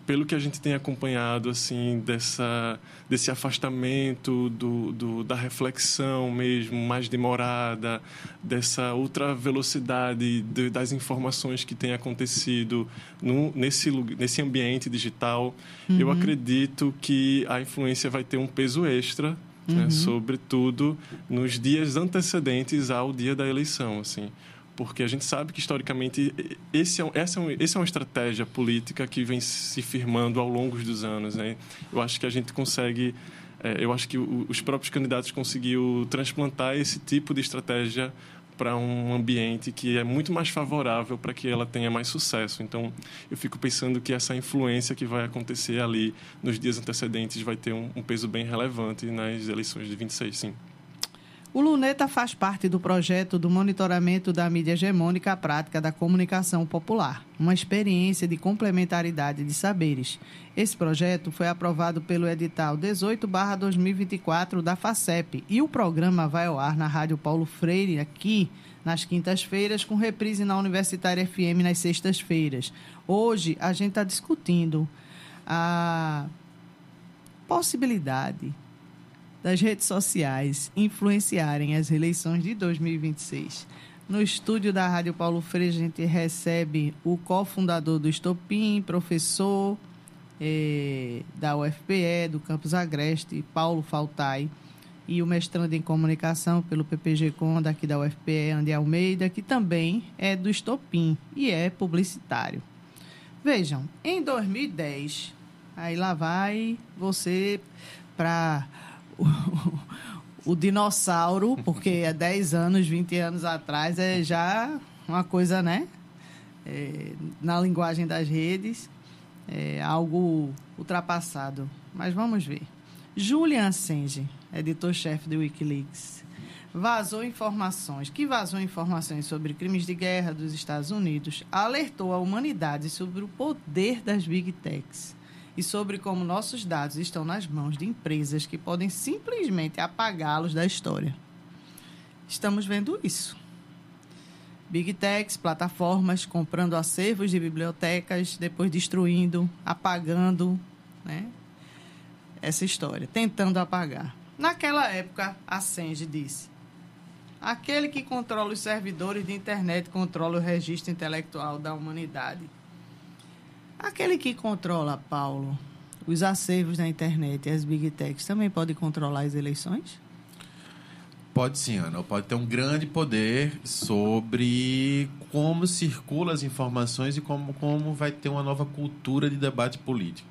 pelo que a gente tem acompanhado, assim, desse afastamento da reflexão mesmo, mais demorada, dessa ultra velocidade das informações que tem acontecido nesse ambiente digital, eu acredito que a influência vai ter um peso extra, né, sobretudo nos dias antecedentes ao dia da eleição, assim. Porque a gente sabe que, historicamente, essa é uma estratégia política que vem se firmando ao longo dos anos, né? Eu acho que a gente consegue... eu acho que os próprios candidatos conseguiram transplantar esse tipo de estratégia para um ambiente que é muito mais favorável para que ela tenha mais sucesso. Então, eu fico pensando que essa influência que vai acontecer ali nos dias antecedentes vai ter um peso bem relevante nas eleições de 26, sim. O Luneta faz parte do projeto do monitoramento da mídia hegemônica à prática da comunicação popular, uma experiência de complementaridade de saberes. Esse projeto foi aprovado pelo edital 18/2024 da FACEP e o programa vai ao ar na Rádio Paulo Freire, aqui nas quintas-feiras, com reprise na Universitária FM nas sextas-feiras. Hoje, a gente está discutindo a possibilidade das redes sociais influenciarem as eleições de 2026. No estúdio da Rádio Paulo Freire, a gente recebe o cofundador do Estopim, professor da UFPE, do Campus Agreste, Paulo Faltai, e o mestrando em comunicação pelo PPG-Com, daqui da UFPE, Andy Almeida, que também é do Estopim e é publicitário. Vejam, em 2010, aí lá vai você para... o dinossauro, porque há 10 anos, 20 anos atrás é já uma coisa, né? Na linguagem das redes, algo ultrapassado. Mas vamos ver. Julian Assange, editor-chefe do Wikileaks, vazou informações sobre crimes de guerra dos Estados Unidos, alertou a humanidade sobre o poder das Big Techs e sobre como nossos dados estão nas mãos de empresas que podem simplesmente apagá-los da história. Estamos vendo isso. Big Techs, plataformas, comprando acervos de bibliotecas, depois destruindo, apagando, né, essa história, tentando apagar. Naquela época, Assange disse: aquele que controla os servidores de internet controla o registro intelectual da humanidade. Aquele que controla, Paulo, os acervos da internet e as Big Techs também pode controlar as eleições? Pode sim, Ana. Pode ter um grande poder sobre como circulam as informações e como vai ter uma nova cultura de debate político.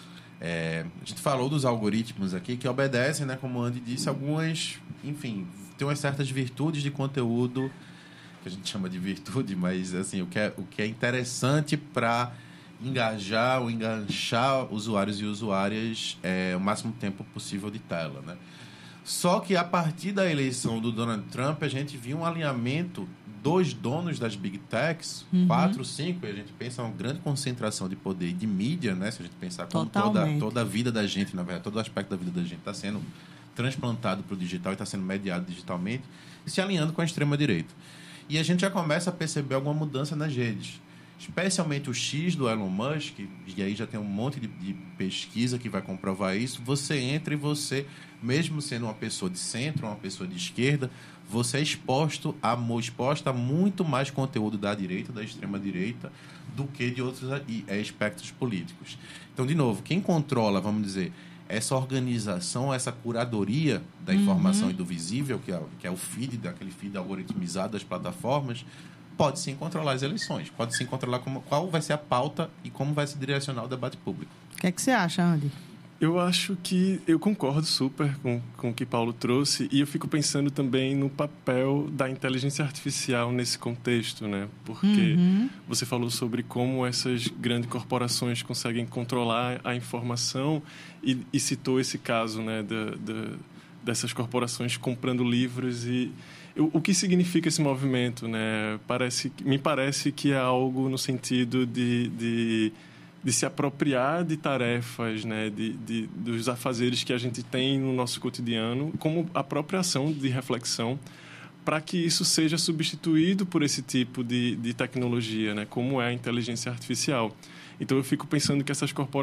A gente falou dos algoritmos aqui que obedecem, né, como o Andy disse, algumas, enfim, tem umas certas virtudes de conteúdo, que a gente chama de virtude, mas assim, o que é interessante para engajar ou enganchar usuários e usuárias o máximo tempo possível de tela, né? Só que a partir da eleição do Donald Trump, a gente viu um alinhamento dos donos das Big Techs, 4, 5, e a gente pensa uma grande concentração de poder e de mídia, né? Se a gente pensar como toda a vida da gente, na verdade, todo o aspecto da vida da gente está sendo transplantado para o digital e está sendo mediado digitalmente, se alinhando com a extrema-direita. E a gente já começa a perceber alguma mudança nas redes. Especialmente o X do Elon Musk, e aí já tem um monte de pesquisa que vai comprovar isso. Você entra e você, mesmo sendo uma pessoa de centro, uma pessoa de esquerda, você é exposta a muito mais conteúdo da direita, da extrema-direita, do que de outros espectros políticos. Então, de novo, quem controla, vamos dizer, essa organização, essa curadoria da informação e do visível, que é o feed, daquele feed algoritmizado das plataformas, pode sim controlar as eleições, pode sim controlar qual vai ser a pauta e como vai se direcionar o debate público. O que é que você acha, Andy? Eu acho que eu concordo super com o que Paulo trouxe e eu fico pensando também no papel da inteligência artificial nesse contexto, né? Porque você falou sobre como essas grandes corporações conseguem controlar a informação e citou esse caso, né, dessas corporações comprando livros e o que significa esse movimento, né? Me parece que é algo no sentido de se apropriar de tarefas, né? Dos afazeres que a gente tem no nosso cotidiano, como apropriação de reflexão, para que isso seja substituído por esse tipo de tecnologia, né? Como é a inteligência artificial. Então, eu fico pensando que essas corporações